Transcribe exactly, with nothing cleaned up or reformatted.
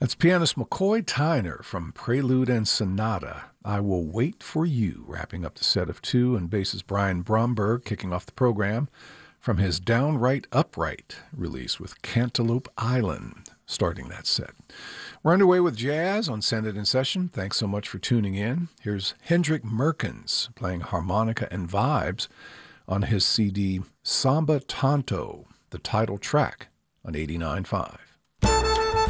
That's pianist McCoy Tyner from Prelude and Sonata. I Will Wait for You, wrapping up the set of two, and bassist Brian Bromberg kicking off the program from his Downright Upright release with Cantaloupe Island, starting that set. We're underway with jazz on Send It in Session. Thanks so much for tuning in. Here's Hendrik Merkens playing harmonica and vibes on his C D Samba Tanto, the title track on eighty-nine point five.